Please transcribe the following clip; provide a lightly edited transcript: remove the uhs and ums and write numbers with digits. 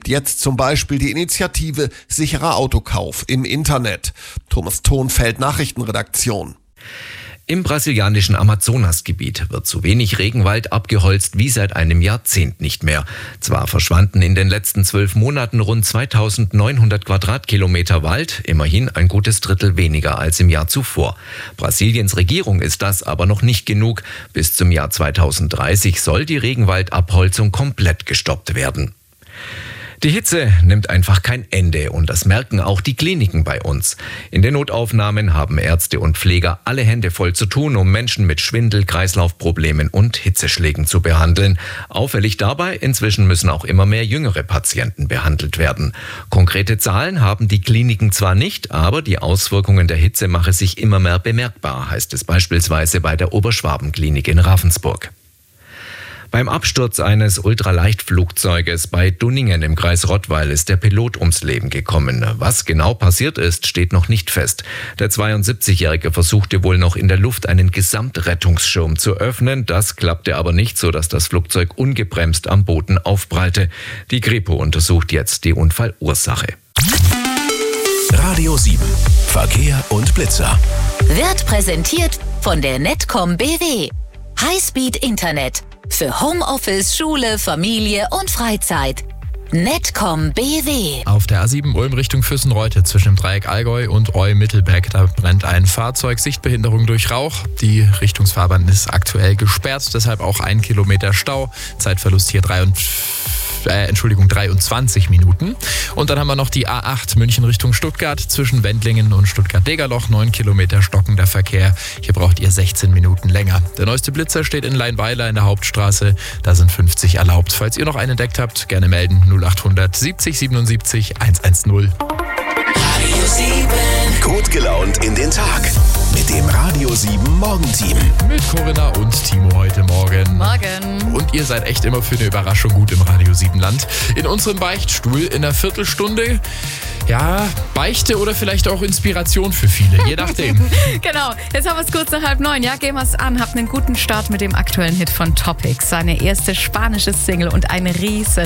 gibt jetzt zum Beispiel die Initiative Sicherer Autokauf im Internet. Thomas Thonfeld, Nachrichtenredaktion. Im brasilianischen Amazonasgebiet wird so wenig Regenwald abgeholzt wie seit einem Jahrzehnt nicht mehr. Zwar verschwanden in den letzten 12 Monaten rund 2900 Quadratkilometer Wald, immerhin ein gutes Drittel weniger als im Jahr zuvor. Brasiliens Regierung ist das aber noch nicht genug. Bis zum Jahr 2030 soll die Regenwaldabholzung komplett gestoppt werden. Die Hitze nimmt einfach kein Ende und das merken auch die Kliniken bei uns. In den Notaufnahmen haben Ärzte und Pfleger alle Hände voll zu tun, um Menschen mit Schwindel, Kreislaufproblemen und Hitzeschlägen zu behandeln. Auffällig dabei, inzwischen müssen auch immer mehr jüngere Patienten behandelt werden. Konkrete Zahlen haben die Kliniken zwar nicht, aber die Auswirkungen der Hitze machen sich immer mehr bemerkbar, heißt es beispielsweise bei der Oberschwaben-Klinik in Ravensburg. Beim Absturz eines Ultraleichtflugzeuges bei Dunningen im Kreis Rottweil ist der Pilot ums Leben gekommen. Was genau passiert ist, steht noch nicht fest. Der 72-Jährige versuchte wohl noch in der Luft einen Gesamtrettungsschirm zu öffnen. Das klappte aber nicht, sodass das Flugzeug ungebremst am Boden aufprallte. Die Kripo untersucht jetzt die Unfallursache. Radio 7. Verkehr und Blitzer. Wird präsentiert von der Netcom BW. Highspeed Internet. Für Homeoffice, Schule, Familie und Freizeit. Netcom BW. Auf der A7 Ulm Richtung Füssenreute zwischen dem Dreieck Allgäu und Eu-Mittelbeck, da brennt ein Fahrzeug, Sichtbehinderung durch Rauch. Die Richtungsfahrbahn ist aktuell gesperrt, deshalb auch 1 Kilometer Stau. Zeitverlust hier 23 Minuten. Und dann haben wir noch die A8 München Richtung Stuttgart zwischen Wendlingen und Stuttgart-Degerloch. 9 Kilometer stockender Verkehr. Hier braucht ihr 16 Minuten länger. Der neueste Blitzer steht in Leinweiler in der Hauptstraße. Da sind 50 erlaubt. Falls ihr noch einen entdeckt habt, gerne melden. 0800 70 77 110. Radio 7. Gut gelaunt in den Tag. Mit dem Radio 7 Morgenteam. Mit Corinna und Timo heute Morgen. Morgen. Und ihr seid echt immer für eine Überraschung gut im Radio 7 Land. In unserem Beichtstuhl in einer Viertelstunde, ja, Beichte oder vielleicht auch Inspiration für viele, je nachdem. Genau, jetzt haben wir es kurz nach 8:30. Ja, gehen wir es an. Habt einen guten Start mit dem aktuellen Hit von Topic. Seine erste spanische Single und ein riesen